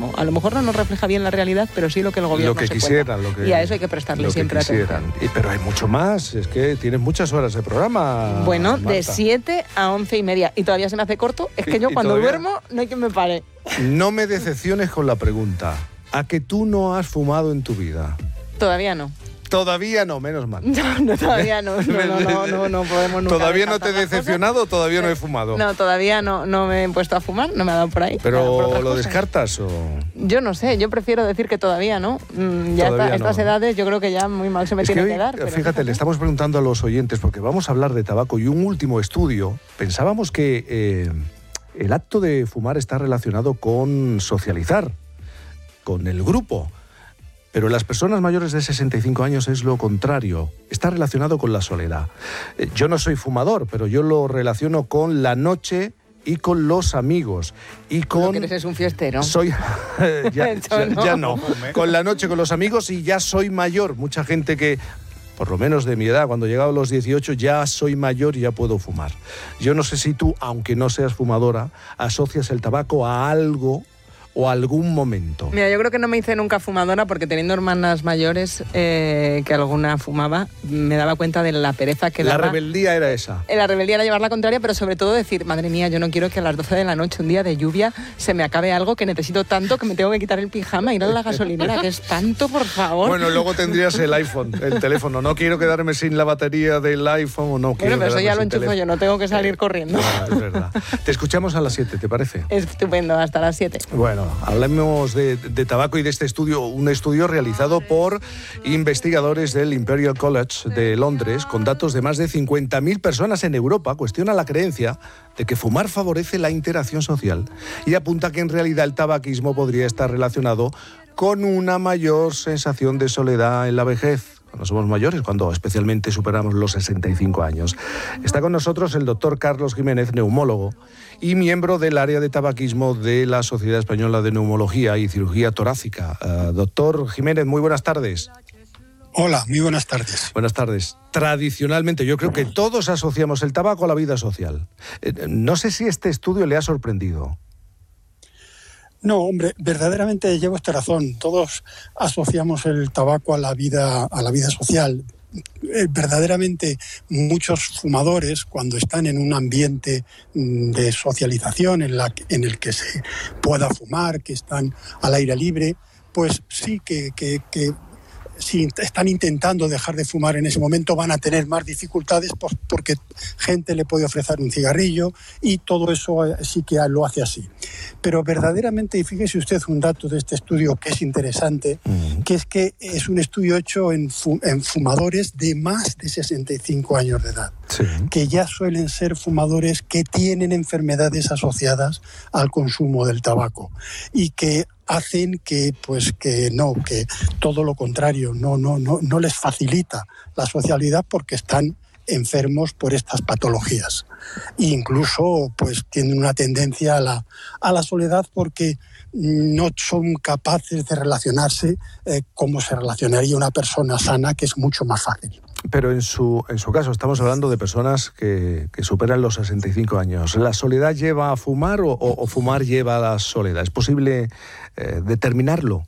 gobierno. A lo mejor no nos refleja bien la realidad, pero sí lo que el gobierno lo que quisieran, y a eso hay que prestarle siempre atención. Pero hay mucho más, es que tienes muchas horas de programa. Bueno, Marta. de 7 a 11:30. Y todavía se me hace corto. Es que yo cuando duermo no hay quien me pare. No me decepciones con la pregunta. ¿A que tú no has fumado en tu vida? Todavía no. Todavía no, menos mal. No, todavía no. No podemos nunca. ¿Todavía no te he decepcionado o todavía no he fumado? No, todavía no me he puesto a fumar, no me ha dado por ahí. ¿Pero lo descartas o...? Yo no sé, yo prefiero decir que todavía no. Ya a estas edades yo creo que ya muy mal se me tiene que dar. Fíjate, le estamos preguntando a los oyentes, porque vamos a hablar de tabaco y un último estudio. Pensábamos que el acto de fumar está relacionado con socializar, con el grupo. Pero en las personas mayores de 65 años es lo contrario, está relacionado con la soledad. Yo no soy fumador, pero yo lo relaciono con la noche y con los amigos. Y con... Lo que eres es un fiestero. Soy... ya no. Con la noche, con los amigos y ya soy mayor. Mucha gente que, por lo menos de mi edad, cuando llegaba a los 18, ya soy mayor y ya puedo fumar. Yo no sé si tú, aunque no seas fumadora, asocias el tabaco a algo o algún momento. Mira, yo creo que no me hice nunca fumadora porque teniendo hermanas mayores que alguna fumaba, me daba cuenta de la pereza que daba. La rebeldía era esa. La rebeldía era llevar la contraria, pero sobre todo decir, madre mía, yo no quiero que a las 12 de la noche, un día de lluvia, se me acabe algo que necesito tanto que me tengo que quitar el pijama e ir a la gasolinera, que es tanto, por favor. Bueno, luego tendrías el iPhone, el teléfono. No quiero quedarme sin la batería del iPhone o no. Bueno, pero eso ya lo enchufo yo, no tengo que salir corriendo. Es verdad. Te escuchamos a las 7, ¿te parece? Estupendo, hasta las 7. Bueno, hablemos de tabaco y de este estudio, un estudio realizado por investigadores del Imperial College de Londres, con datos de más de 50.000 personas en Europa, cuestiona la creencia de que fumar favorece la interacción social y apunta que en realidad el tabaquismo podría estar relacionado con una mayor sensación de soledad en la vejez, cuando somos mayores, cuando especialmente superamos los 65 años. Está con nosotros el doctor Carlos Jiménez, neumólogo y miembro del área de tabaquismo de la Sociedad Española de Neumología y Cirugía Torácica. Doctor Jiménez, muy buenas tardes. Hola, muy buenas tardes. Buenas tardes. Tradicionalmente, yo creo que todos asociamos el tabaco a la vida social. No sé si este estudio le ha sorprendido. No, hombre, verdaderamente lleva usted razón. Todos asociamos el tabaco a la vida social. Verdaderamente muchos fumadores, cuando están en un ambiente de socialización en el que se pueda fumar, que están al aire libre, pues sí que si están intentando dejar de fumar en ese momento van a tener más dificultades porque gente le puede ofrecer un cigarrillo y todo eso sí que lo hace así. Pero verdaderamente, y fíjese usted un dato de este estudio que es interesante, que es que es un estudio hecho en fumadores de más de 65 años de edad, sí, que ya suelen ser fumadores que tienen enfermedades asociadas al consumo del tabaco y que hacen que todo lo contrario, no les facilita la socialidad porque están enfermos por estas patologías. E incluso pues tienen una tendencia a la soledad porque no son capaces de relacionarse como se relacionaría una persona sana, que es mucho más fácil. Pero en su caso estamos hablando de personas que superan los 65 años. ¿La soledad lleva a fumar o fumar lleva a la soledad? ¿Es posible determinarlo?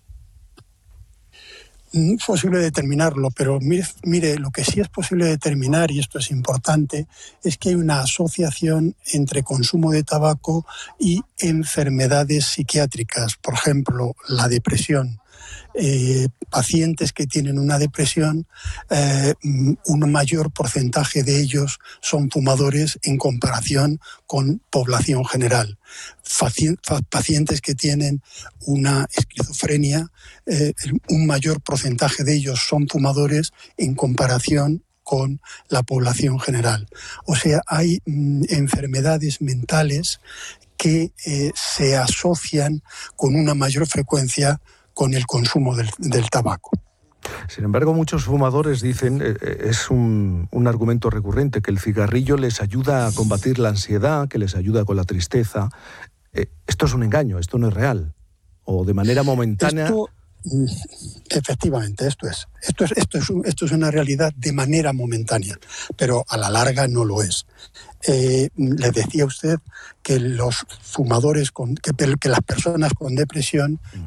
No es posible determinarlo, pero mire, lo que sí es posible determinar, y esto es importante, es que hay una asociación entre consumo de tabaco y enfermedades psiquiátricas, por ejemplo, la depresión. Pacientes que tienen una depresión, un mayor porcentaje de ellos son fumadores en comparación con población general. Pacientes que tienen una esquizofrenia, un mayor porcentaje de ellos son fumadores en comparación con la población general. O sea, hay enfermedades mentales que se asocian con una mayor frecuencia con el consumo del tabaco. Sin embargo, muchos fumadores dicen, es un argumento recurrente, que el cigarrillo les ayuda a combatir la ansiedad, que les ayuda con la tristeza. Esto es un engaño, esto no es real. O de manera momentánea... Efectivamente, esto es una realidad de manera momentánea, pero a la larga no lo es. Le decía usted que los fumadores, que las personas con depresión